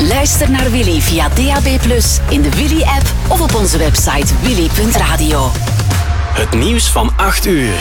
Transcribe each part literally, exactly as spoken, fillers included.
Luister naar Willy via D A B plus, in de Willy-app of op onze website willy punt radio. Het nieuws van acht uur.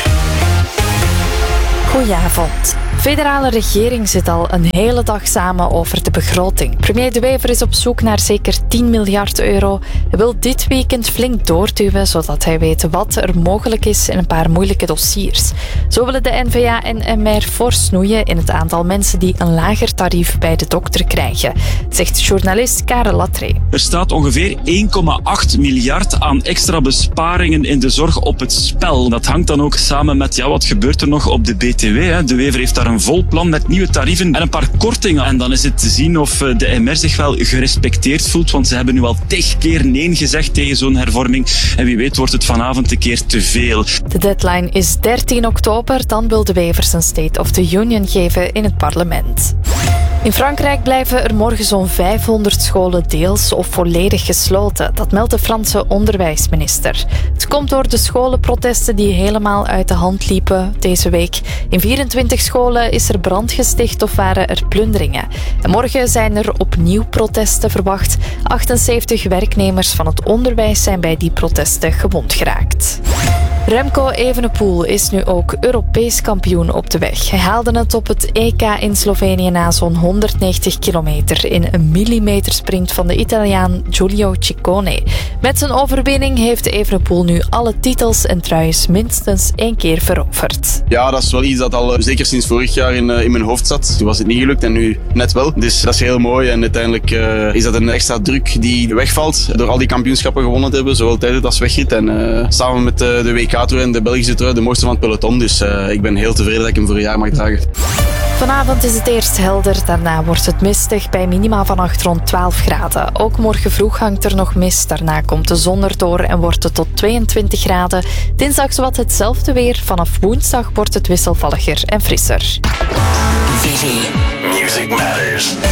Goedenavond. De federale regering zit al een hele dag samen over de begroting. Premier De Wever is op zoek naar zeker tien miljard euro. Hij wil dit weekend flink doorduwen, zodat hij weet wat er mogelijk is in een paar moeilijke dossiers. Zo willen de N V A en M R fors snoeien in het aantal mensen die een lager tarief bij de dokter krijgen, zegt journalist Karel Latré. Er staat ongeveer één komma acht miljard aan extra besparingen in de zorg op het spel. Dat hangt dan ook samen met ja, wat gebeurt er nog op de B T W. Hè? De Wever heeft daar een vol plan met nieuwe tarieven en een paar kortingen. En dan is het te zien of de M R zich wel gerespecteerd voelt, want ze hebben nu al tig keer nee gezegd tegen zo'n hervorming. En wie weet wordt het vanavond een keer te veel. De deadline is dertien oktober, dan wil De Wever zijn State of the Union geven in het parlement. In Frankrijk blijven er morgen zo'n vijfhonderd scholen deels of volledig gesloten. Dat meldt de Franse onderwijsminister. Het komt door de scholenprotesten die helemaal uit de hand liepen deze week. In vierentwintig scholen is er brand gesticht of waren er plunderingen. En morgen zijn er opnieuw protesten verwacht. achtenzeventig werknemers van het onderwijs zijn bij die protesten gewond geraakt. Remco Evenepoel is nu ook Europees kampioen op de weg. Hij haalde het op het E K in Slovenië na zo'n honderdnegentig kilometer in een millimetersprint van de Italiaan Giulio Ciccone. Met zijn overwinning heeft Evenepoel nu alle titels en truien minstens één keer veroverd. Ja, dat is wel iets dat al zeker sinds vorig jaar in, uh, in mijn hoofd zat. Toen was het niet gelukt en nu net wel. Dus dat is heel mooi en uiteindelijk uh, is dat een extra druk die wegvalt door al die kampioenschappen gewonnen te hebben, zowel tijdrit als wegrit. En uh, samen met uh, de W K-trui en de Belgische trui de mooiste van het peloton. Dus uh, ik ben heel tevreden dat ik hem voor een jaar mag dragen. Vanavond is het eerst helder, daarna wordt het mistig bij minima vannacht rond twaalf graden. Ook morgen vroeg hangt er nog mist, daarna komt de zon erdoor en wordt het tot tweeëntwintig graden. Dinsdag zowat hetzelfde weer, vanaf woensdag wordt het wisselvalliger en frisser. Music Matters.